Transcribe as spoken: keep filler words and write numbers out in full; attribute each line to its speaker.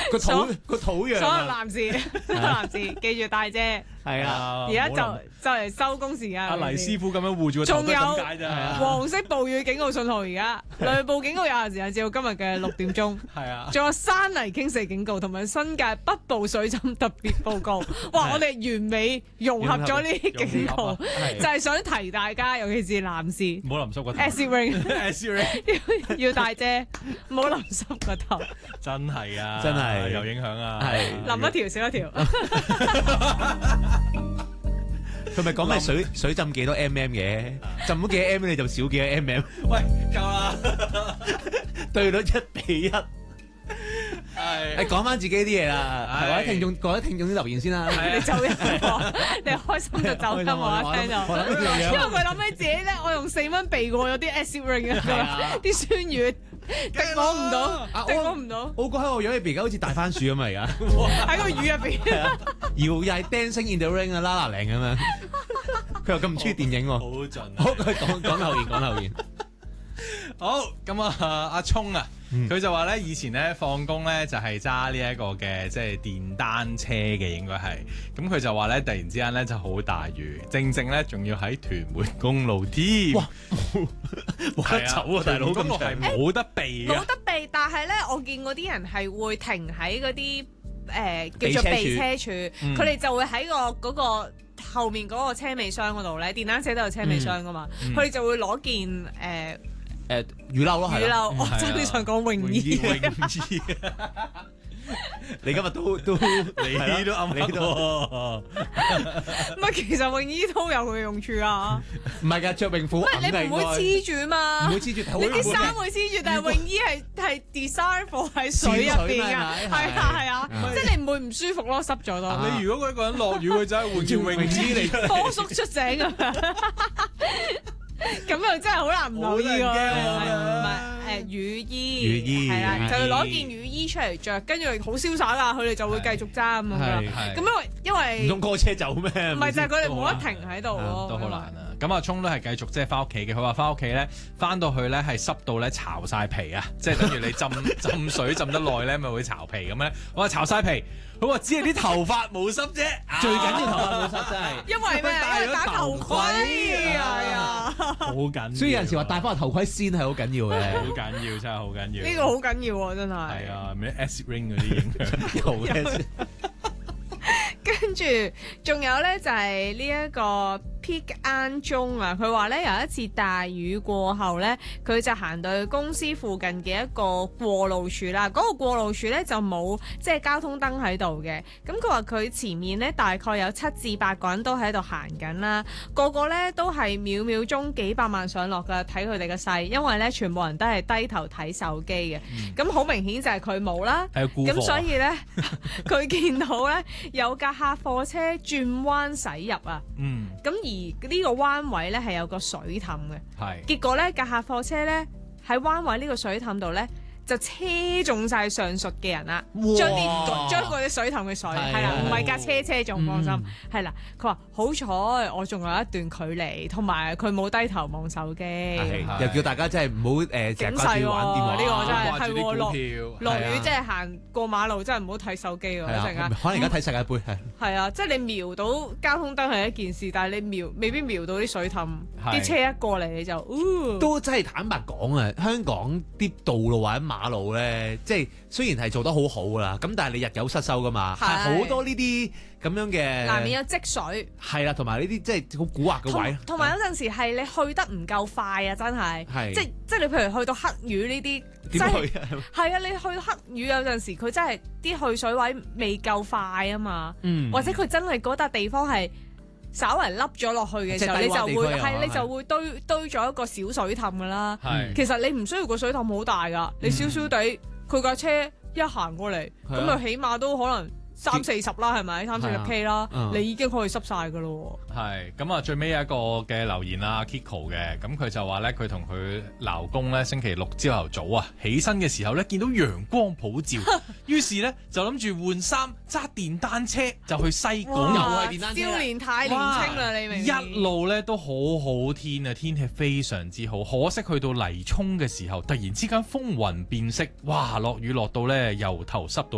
Speaker 1: 個土個土壤
Speaker 2: 所有
Speaker 1: 啊，
Speaker 2: 男士，所有男士記住帶遮。
Speaker 1: 係啊，
Speaker 2: 而家就
Speaker 3: 唔好諗
Speaker 2: 就嚟收工時間。
Speaker 3: 阿黎師傅咁樣護住個頭
Speaker 2: 仲有
Speaker 3: 都係咁解啫。
Speaker 1: 係啊
Speaker 2: 黃色暴雨警告信號，而家雷暴警告有效時間至到今日嘅六點鐘。
Speaker 3: 係啊，
Speaker 2: 仲有山泥傾瀉警告同埋新界北部水浸特別報告。哇！我哋完美融合咗呢啲警告，就係想提大家，尤其是男士
Speaker 3: 唔好淋濕個頭。
Speaker 2: ，acid rain
Speaker 3: Acid rain
Speaker 2: 要要帶遮，唔好淋濕個頭，
Speaker 3: 真係啊，
Speaker 1: 真係
Speaker 3: 有影響啊。
Speaker 1: 係
Speaker 2: 淋一條少一條。
Speaker 1: 佢咪講咩水水浸幾多 mm 嘅，浸咗幾多 mm 你就少幾多 mm，
Speaker 3: 喂，夠啦。
Speaker 1: 對率一比一。
Speaker 3: 係
Speaker 1: 你講翻自己啲嘢啦，
Speaker 3: 係
Speaker 1: 各位聽眾，各位聽眾啲留言先啦。
Speaker 3: 係
Speaker 2: 你走音喎，你開心就走音喎，一聽到。
Speaker 1: 我諗呢樣嘢
Speaker 2: 因為佢諗起自己咧，我用四蚊避過有啲 acid rain 啊，啲酸雨敵我唔到，
Speaker 1: 啊
Speaker 2: 敵我唔到，
Speaker 1: 我覺喺我樣入邊而家好似大番薯咁啊！而家
Speaker 2: 喺個雨入邊。
Speaker 1: 係啊，搖又係 Dancing in the Rain 啊，啦啦靚咁樣。佢又咁唔中意電影喎。
Speaker 3: 好盡啊。
Speaker 1: 好，佢講講留言，講留言。
Speaker 3: 好咁啊，阿聰啊，
Speaker 1: 嗯
Speaker 3: 佢就話咧，以前咧放工咧就係揸呢一個嘅即係電單車嘅，應該係。咁佢就話咧，突然之間咧就好大雨，正正咧仲要喺屯門公路添。
Speaker 1: 哇冇得走啊，大佬
Speaker 3: 公路係
Speaker 1: 咁長。
Speaker 3: 冇得避嘅。
Speaker 2: 冇得避，但係咧，我見嗰啲人係會停喺嗰啲誒
Speaker 1: 避車
Speaker 2: 叫做避
Speaker 1: 處
Speaker 2: 車處，
Speaker 3: 嗯
Speaker 2: 佢哋就會喺個嗰個後面嗰個車尾箱嗰度咧，電單車都有車尾箱噶嘛，
Speaker 3: 嗯
Speaker 2: 佢哋就會攞件誒
Speaker 1: 誒雨褸咯，係啦。
Speaker 2: 雨褸，我
Speaker 3: 係啊
Speaker 2: 真係想講泳衣。
Speaker 3: 泳衣，
Speaker 1: 你今日都都
Speaker 3: 你都啱
Speaker 1: 你都
Speaker 3: 喎。
Speaker 2: 唔係，其實泳衣都有佢嘅用處啊。
Speaker 1: 唔係㗎，着泳褲
Speaker 2: 喂，你唔會黐住
Speaker 1: 唔
Speaker 2: 嘛？
Speaker 1: 會黐住，
Speaker 2: 你啲衫
Speaker 1: 會
Speaker 2: 會黐住，但係泳衣係係 design for 喺水入邊㗎，
Speaker 1: 潛水嘛係咪
Speaker 2: 係啊係啊，
Speaker 1: 係
Speaker 2: 即係你唔會唔舒服咯，濕咗都。
Speaker 1: 啊
Speaker 3: 你如果嗰一個人落雨，佢就係換件泳衣嚟。
Speaker 2: 波叔出井咁樣，咁又真係好難唔留意喎。
Speaker 3: 好得人驚
Speaker 2: 係
Speaker 3: 啊
Speaker 2: 唔係誒雨衣？
Speaker 1: 雨衣
Speaker 2: 係啦，
Speaker 1: 雨衣
Speaker 2: 就攞件雨衣出嚟着，跟住好瀟灑㗎，佢哋就會繼續揸咁樣。
Speaker 1: 係
Speaker 3: 係
Speaker 2: 咁因為因為
Speaker 1: 唔通過車走咩？
Speaker 2: 唔係就係佢哋冇得
Speaker 3: 都好難
Speaker 2: 停喺度咯，
Speaker 3: 都好難啊！咁阿聰都係繼續即係翻屋企嘅。佢話翻屋企咧，翻到去咧係濕到咧巢晒皮啊！即係等於你浸浸水浸得耐咧，咪會巢皮咁咧。我話巢晒皮，佢話只係啲頭髮冇濕啫。
Speaker 1: 最緊要頭髮冇濕真係。
Speaker 2: 因為咩？因為打頭盔係啊！
Speaker 3: 好緊要。
Speaker 1: 所以有陣時話戴翻個頭盔先係好緊要嘅。
Speaker 3: 好緊要，真係好緊要。
Speaker 2: 呢個好緊要喎，真係。
Speaker 3: 係啊，咩 acid rain 嗰啲影響。
Speaker 1: 有嘅。
Speaker 2: 跟住仲有咧就係呢一個 Peak An 中啊，佢話咧有一次大雨過後咧，佢就行到去公司附近嘅一個過路處啦。嗰、個過路處咧就冇即係交通燈喺度嘅。咁佢話佢前面咧大概有七至八個人都喺度行緊啦，個個咧都係秒秒鐘幾百萬上落㗎，睇佢哋嘅勢，因為咧全部人都係低頭睇手機嘅。咁好、明顯就係佢冇啦。
Speaker 3: 係沽貨
Speaker 2: 咁所以咧，佢見到咧有架客貨車轉彎駛入啊，
Speaker 3: 嗯，
Speaker 2: 咁而呢個彎位咧係有個水氹嘅，
Speaker 3: 係。
Speaker 2: 結果咧架客貨車咧喺彎位呢個水氹度咧就車中晒上述嘅人啦，
Speaker 1: 哇
Speaker 2: 將啲將嗰啲水氹嘅水
Speaker 1: 係
Speaker 2: 係啦，
Speaker 1: 係
Speaker 2: 唔係架車車中，放心
Speaker 1: 嗯
Speaker 2: 係啦。佢話好彩我仲有一段距離，同埋佢冇低頭望手機。
Speaker 1: 係
Speaker 3: 係
Speaker 1: 又叫大家真係唔好誒成日掛住玩電話。
Speaker 2: 警世喎呢個真係
Speaker 3: 掛住啲股票。
Speaker 2: 落雨
Speaker 1: 係啊
Speaker 2: 即係行過馬路，真係唔好睇手機喎！
Speaker 1: 係
Speaker 2: 一陣間
Speaker 1: 啊，可能而家睇世界盃係。
Speaker 2: 係啊，即係你瞄到交通燈係一件事，但係你瞄未必瞄到啲水氹，
Speaker 3: 係
Speaker 2: 啲車一過嚟你就，哦
Speaker 1: 都真係坦白講啊，香港啲道路或者馬路咧，即係雖然係做得好好啦，咁但係你日有失修噶嘛，係
Speaker 2: 係
Speaker 1: 好多呢啲咁樣嘅，
Speaker 2: 難免有積水，
Speaker 1: 係啦，同埋呢啲即係好蠱惑嘅位
Speaker 2: 同，同埋有陣時係你去得唔夠快啊！真係，
Speaker 1: 係
Speaker 2: 即即係你譬如去到黑雨呢啲，真
Speaker 1: 點
Speaker 2: 係
Speaker 1: 去啊？
Speaker 2: 係啊！你去到黑雨有陣時佢真係啲去水位未夠快啊嘛，
Speaker 1: 嗯
Speaker 2: 或者佢真係嗰笪地方係稍為凹咗落去嘅時候，
Speaker 1: 即係低
Speaker 2: 你就會
Speaker 1: 窪地區啊
Speaker 2: 係你
Speaker 1: 係
Speaker 2: 就會堆堆咗一個小水氹噶啦。
Speaker 3: 係。
Speaker 2: 其實你唔需要個水氹好大噶，你少少地，佢架車一行過嚟，
Speaker 1: 係啊
Speaker 2: 咁啊起碼都可能三四十啦，係咪？三四十 K 啦
Speaker 1: 嗯，
Speaker 2: 你已經可以濕晒噶咯。
Speaker 3: 係咁啊！最尾有一個嘅留言啦，Kiko 嘅，咁佢就話咧，佢同佢老公咧星期六朝頭早啊起身嘅時候咧，見到陽光普照，於是咧就諗住換衫揸電單車就去西貢，
Speaker 1: 又係電單車啦
Speaker 2: 少年太年輕啦，你明唔明？
Speaker 3: 一路咧都好好天啊，天氣非常之好。可惜去到泥涌嘅時候，突然之間風雲變色，哇！落雨落到咧由頭濕到